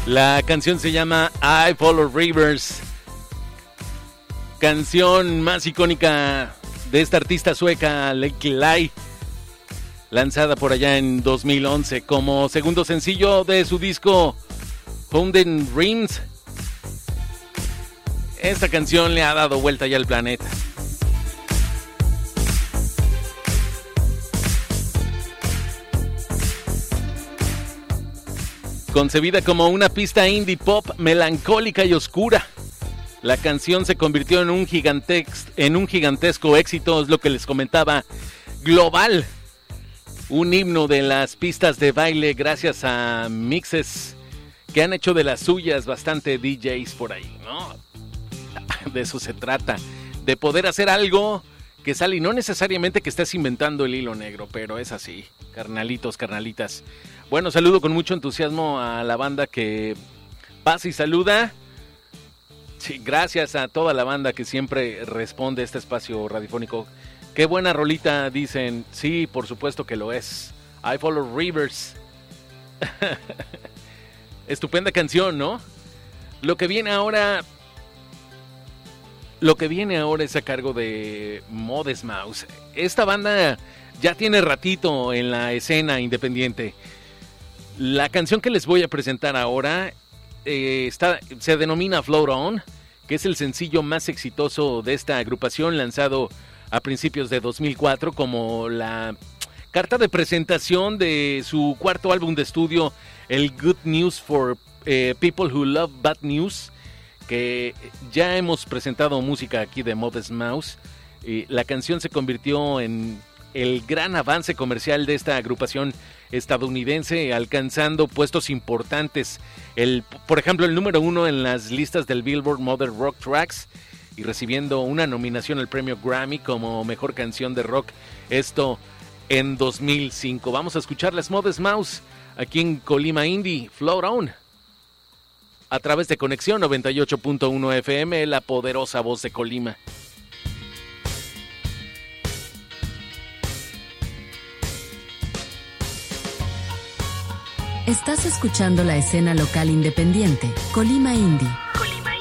La canción se llama I Follow Rivers, canción más icónica de esta artista sueca, Lykke Li, lanzada por allá en 2011 como segundo sencillo de su disco Founding Dreams. Esta canción le ha dado vuelta ya al planeta. Concebida como una pista indie pop melancólica y oscura, la canción se convirtió en un gigantesco éxito, es lo que les comentaba, global. Un himno de las pistas de baile gracias a mixes que han hecho de las suyas bastante DJs por ahí, ¿no? De eso se trata, de poder hacer algo que sale y no necesariamente que estés inventando el hilo negro, pero es así, carnalitos, carnalitas. Bueno, saludo con mucho entusiasmo a la banda que pasa y saluda. Sí, gracias a toda la banda que siempre responde a este espacio radiofónico. Qué buena rolita, dicen. Sí, por supuesto que lo es. I Follow Rivers. Estupenda canción, ¿no? Lo que viene ahora es a cargo de Modest Mouse. Esta banda ya tiene ratito en la escena independiente. La canción que les voy a presentar ahora se denomina Float On, que es el sencillo más exitoso de esta agrupación, lanzado a principios de 2004 como la carta de presentación de su cuarto álbum de estudio, el Good News for People Who Love Bad News, que ya hemos presentado música aquí de Modest Mouse. La canción se convirtió en el gran avance comercial de esta agrupación estadounidense, alcanzando puestos importantes, por ejemplo el número 1 en las listas del Billboard Modern Rock Tracks y recibiendo una nominación al premio Grammy como mejor canción de rock, esto en 2005. Vamos a escuchar las Modest Mouse aquí en Colima Indie, Float On, a través de Conexión 98.1 FM, la poderosa voz de Colima. Estás escuchando la escena local independiente, Colima Indie.